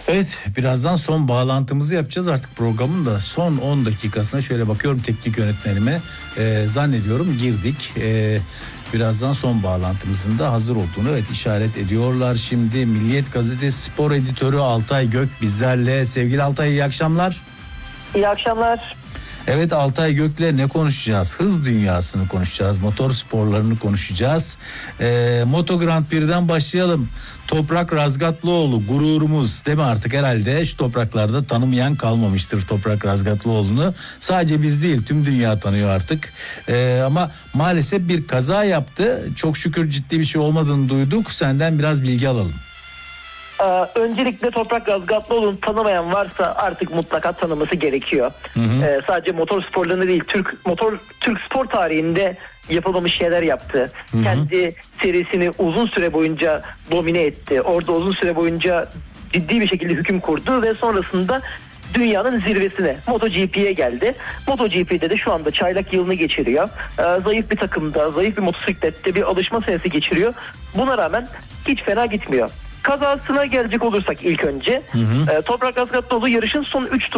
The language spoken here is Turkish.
Evet, birazdan son bağlantımızı yapacağız. Artık programın da son 10 dakikasına şöyle bakıyorum teknik yönetmenime. Zannediyorum girdik. Birazdan son bağlantımızın da hazır olduğunu işaret ediyorlar. Şimdi Milliyet Gazetesi spor editörü Altay Gök bizlerle. Sevgili Altay, iyi akşamlar. İyi akşamlar. Evet Altay Gök'le ne konuşacağız? Hız dünyasını konuşacağız. Motor sporlarını konuşacağız. Moto Grand Prix'den başlayalım. Toprak Razgatlıoğlu gururumuz değil mi artık, herhalde şu topraklarda tanımayan kalmamıştır Toprak Razgatlıoğlu'nu. Sadece biz değil, tüm dünya tanıyor artık. Ama maalesef bir kaza yaptı. Çok şükür ciddi bir şey olmadığını duyduk. Senden biraz bilgi alalım. Öncelikle Toprak Razgatlıoğlu'nu tanımayan varsa artık mutlaka tanıması gerekiyor. Sadece motor sporlarını değil, Türk spor tarihinde yapılmamış şeyler yaptı. Kendi serisini uzun süre boyunca domine etti. Orada uzun süre boyunca ciddi bir şekilde hüküm kurdu ve sonrasında dünyanın zirvesine, MotoGP'ye geldi. MotoGP'de de şu anda çaylak yılını geçiriyor. Zayıf bir takımda, zayıf bir motosiklette bir alışma senesi geçiriyor. Buna rağmen hiç fena gitmiyor. Kazasına gelecek olursak ilk önce Toprak Razgatlıoğlu yarışın son 3